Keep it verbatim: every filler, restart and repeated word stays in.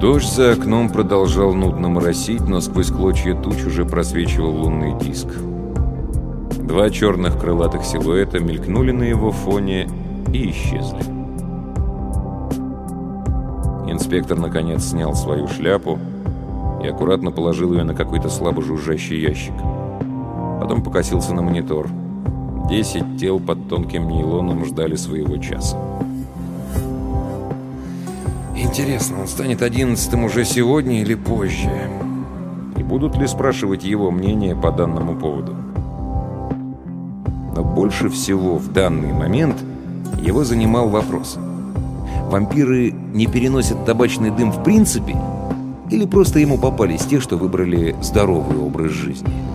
Дождь за окном продолжал нудно моросить, но сквозь клочья туч уже просвечивал лунный диск. Два черных крылатых силуэта мелькнули на его фоне и исчезли. Инспектор, наконец, снял свою шляпу и аккуратно положил ее на какой-то слабо жужжащий ящик. Потом покосился на монитор. Десять тел под тонким нейлоном ждали своего часа. Интересно, он станет одиннадцатым уже сегодня или позже? И будут ли спрашивать его мнение по данному поводу? Но больше всего в данный момент его занимал вопрос. Вампиры не переносят табачный дым в принципе? Или просто ему попались те, что выбрали здоровый образ жизни?